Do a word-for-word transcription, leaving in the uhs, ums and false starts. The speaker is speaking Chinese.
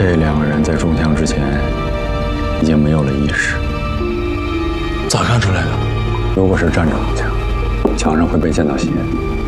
这两个人在中枪之前已经没有了意识。 咋看出来的？ 如果是站着中枪，墙上会被溅到血。